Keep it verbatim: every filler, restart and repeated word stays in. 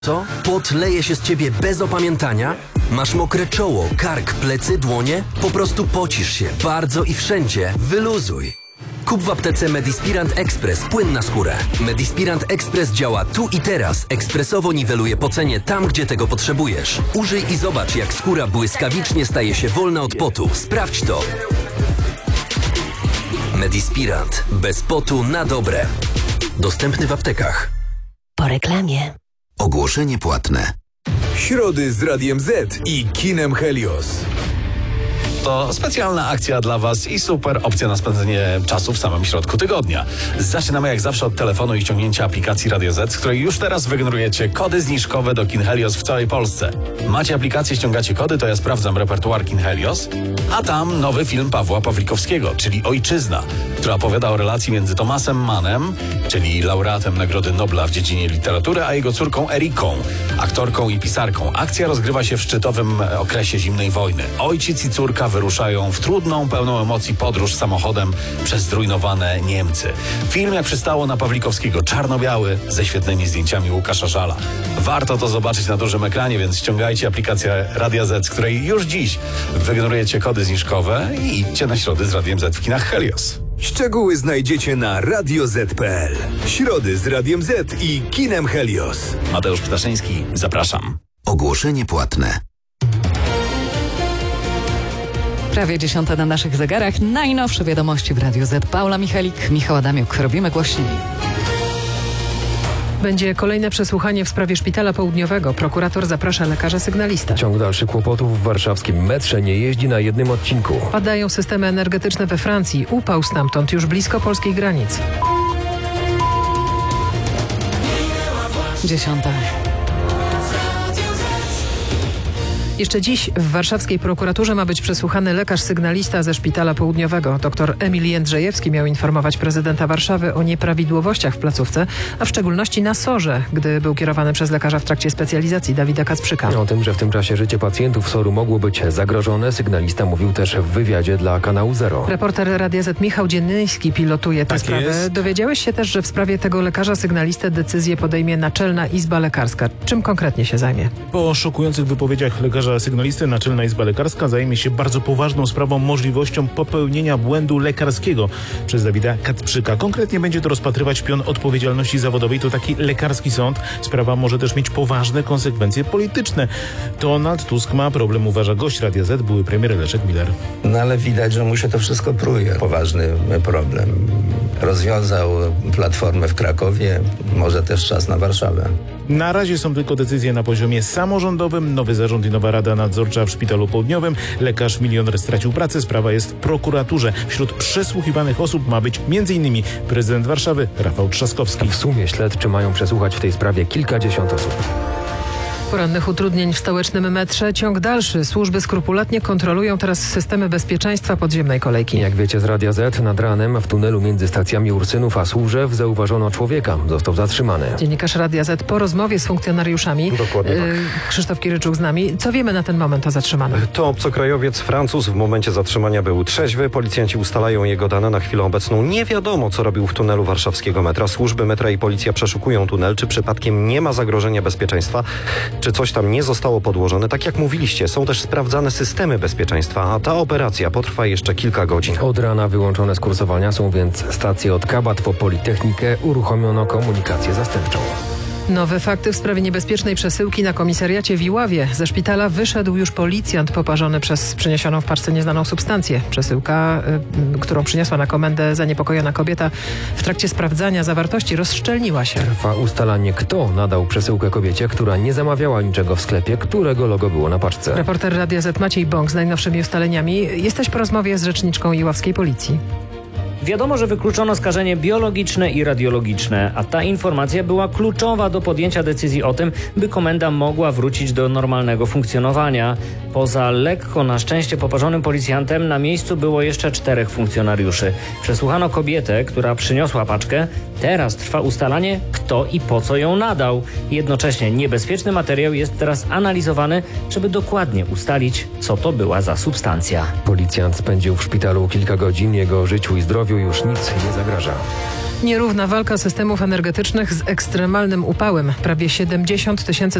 Co? Pot leje się z ciebie bez opamiętania? Masz mokre czoło, kark, plecy, dłonie? Po prostu pocisz się bardzo i wszędzie. Wyluzuj. Kup w aptece Medispirant Express płyn na skórę. Medispirant Express działa tu i teraz. Ekspresowo niweluje pocenie tam, gdzie tego potrzebujesz. Użyj i zobacz, jak skóra błyskawicznie staje się wolna od potu. Sprawdź to. Medispirant. Bez potu na dobre. Dostępny w aptekach. Po reklamie. Ogłoszenie płatne. Środy z Radiem Z i kinem Helios. To specjalna akcja dla Was i super opcja na spędzenie czasu w samym środku tygodnia. Zaczynamy jak zawsze od telefonu i ściągnięcia aplikacji Radio Z, z której już teraz wygenerujecie kody zniżkowe do kin Helios w całej Polsce. Macie aplikację, ściągacie kody, to ja sprawdzam repertuar kin Helios, a tam nowy film Pawła Pawlikowskiego, czyli Ojczyzna, która opowiada o relacji między Tomasem Mannem, czyli laureatem Nagrody Nobla w dziedzinie literatury, a jego córką Eriką, aktorką i pisarką. Akcja rozgrywa się w szczytowym okresie zimnej wojny. Ojciec i córka wyruszają w trudną, pełną emocji podróż samochodem przez zrujnowane Niemcy. Film, jak przystało na Pawlikowskiego, czarno-biały, ze świetnymi zdjęciami Łukasza Żala. Warto to zobaczyć na dużym ekranie, więc ściągajcie aplikację Radia Z, z której już dziś wygenerujecie kody zniżkowe i idźcie na środy z Radiem Z w kinach Helios. Szczegóły znajdziecie na radio zet kropka pe el. Środy z Radiem Z i kinem Helios. Mateusz Ptaszyński, zapraszam. Ogłoszenie płatne. Prawie dziesiąta na naszych zegarach. Najnowsze wiadomości w Radiu Z. Paula Michalik, Michał Adamiuk. Robimy głośniej. Będzie kolejne przesłuchanie w sprawie Szpitala Południowego. Prokurator zaprasza lekarza sygnalista. Ciąg dalszych kłopotów w warszawskim metrze nie jeździ na jednym odcinku. Padają systemy energetyczne we Francji. Upał stamtąd już blisko polskiej granicy. Dziesiąta. Jeszcze dziś w warszawskiej prokuraturze ma być przesłuchany lekarz sygnalista ze Szpitala Południowego. Doktor Emil Jędrzejewski miał informować prezydenta Warszawy o nieprawidłowościach w placówce, a w szczególności na sorze, gdy był kierowany przez lekarza w trakcie specjalizacji Dawida Kacprzyka. O tym, że w tym czasie życie pacjentów soru mogło być zagrożone, sygnalista mówił też w wywiadzie dla kanału Zero. Reporter Radia Z Michał Dziennyński pilotuje tę Tak sprawę. jest. Dowiedziałeś się też, że w sprawie tego lekarza sygnalistę decyzję podejmie Naczelna Izba Lekarska. Czym konkretnie się zajmie? Po szokujących wypowiedziach lekarza sygnalisty Naczelna Izba Lekarska zajmie się bardzo poważną sprawą, możliwością popełnienia błędu lekarskiego przez Dawida Kacprzyka. Konkretnie będzie to rozpatrywać pion odpowiedzialności zawodowej. To taki lekarski sąd. Sprawa może też mieć poważne konsekwencje polityczne. Donald Tusk ma problem, uważa gość Radia Z, były premier Leszek Miller. No ale widać, że mu się to wszystko pruje. Poważny problem. Rozwiązał platformę w Krakowie. Może też czas na Warszawę. Na razie są tylko decyzje na poziomie samorządowym. Nowy zarząd i nowa rada nadzorcza w Szpitalu Południowym. Lekarz milioner stracił pracę. Sprawa jest w prokuraturze. Wśród przesłuchiwanych osób ma być między innymi prezydent Warszawy Rafał Trzaskowski. W sumie śledczy mają przesłuchać w tej sprawie kilkadziesiąt osób. Porannych utrudnień w stołecznym metrze ciąg dalszy. Służby skrupulatnie kontrolują teraz systemy bezpieczeństwa podziemnej kolejki. Jak wiecie z Radia Z, nad ranem w tunelu między stacjami Ursynów a Służew zauważono człowieka. Został zatrzymany. Dziennikarz Radia Z po rozmowie z funkcjonariuszami. Dokładnie tak. Krzysztof Kiryczuk z nami. Co wiemy na ten moment o zatrzymanym? To obcokrajowiec Francuz. W momencie zatrzymania był trzeźwy. Policjanci ustalają jego dane. Na chwilę obecną nie wiadomo, co robił w tunelu warszawskiego metra. Służby metra i policja przeszukują tunel. Czy przypadkiem nie ma zagrożenia bezpieczeństwa? Czy coś tam nie zostało podłożone? Tak jak mówiliście, są też sprawdzane systemy bezpieczeństwa, a ta operacja potrwa jeszcze kilka godzin. Od rana wyłączone z kursowania są więc stacje od Kabat po Politechnikę. Uruchomiono komunikację zastępczą. Nowe fakty w sprawie niebezpiecznej przesyłki na komisariacie w Iławie. Ze szpitala wyszedł już policjant poparzony przez przyniesioną w paczce nieznaną substancję. Przesyłka, y, którą przyniosła na komendę zaniepokojona kobieta, w trakcie sprawdzania zawartości rozszczelniła się. Trwa ustalanie, kto nadał przesyłkę kobiecie, która nie zamawiała niczego w sklepie, którego logo było na paczce. Reporter Radia Z Maciej Bąk z najnowszymi ustaleniami. Jesteś po rozmowie z rzeczniczką iławskiej policji. Wiadomo, że wykluczono skażenie biologiczne i radiologiczne, a ta informacja była kluczowa do podjęcia decyzji o tym, by komenda mogła wrócić do normalnego funkcjonowania. Poza lekko na szczęście poparzonym policjantem na miejscu było jeszcze czterech funkcjonariuszy. Przesłuchano kobietę, która przyniosła paczkę. Teraz trwa ustalanie, kto i po co ją nadał. Jednocześnie niebezpieczny materiał jest teraz analizowany, żeby dokładnie ustalić, co to była za substancja. Policjant spędził w szpitalu kilka godzin. Jego życiu i zdrowiu już nic nie zagraża. Nierówna walka systemów energetycznych z ekstremalnym upałem. Prawie siedemdziesiąt tysięcy